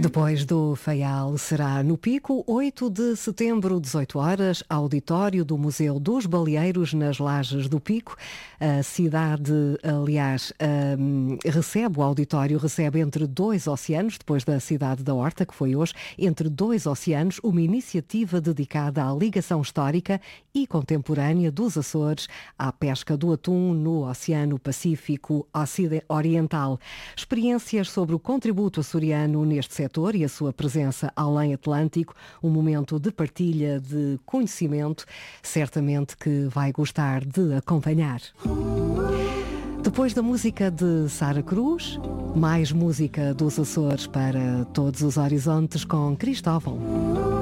Depois do Faial será no Pico, 8 de setembro, 18 horas, auditório do Museu dos Baleeiros nas Lajes do Pico. A cidade, aliás, recebe, o auditório recebe Entre Dois Oceanos, depois da cidade da Horta, que foi hoje, Entre Dois Oceanos, uma iniciativa dedicada à ligação histórica e contemporânea dos Açores à pesca do atum no Oceano Pacífico Oriental. Experiências sobre o contributo açoriano neste setor e a sua presença além Atlântico, um momento de partilha de conhecimento, certamente que vai gostar de acompanhar. Depois da música de Sara Cruz, mais música dos Açores para todos os horizontes com Cristóvão.